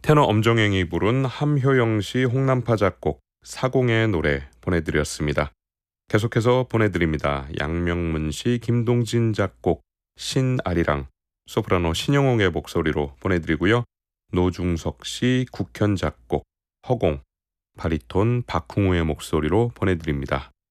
테너 엄정행이 부른 함효영 씨 홍남파 작곡 사공의 노래 보내드렸습니다. 계속해서 보내드립니다. 양명문 씨 김동진 작곡 신아리랑, 소프라노 신영옥의 목소리로 보내드리고요. 노중석 씨 국현 작곡 허공, 바리톤 박흥우의 목소리로 보내드립니다.